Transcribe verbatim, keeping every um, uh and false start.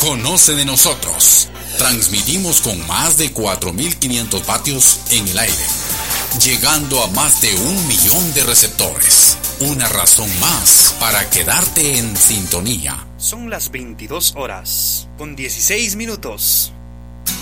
Conoce de nosotros. Transmitimos con más de cuatro mil quinientos vatios en el aire, llegando a más de un millón de receptores. Una razón más para quedarte en sintonía. Son las veintidós horas, con dieciséis minutos.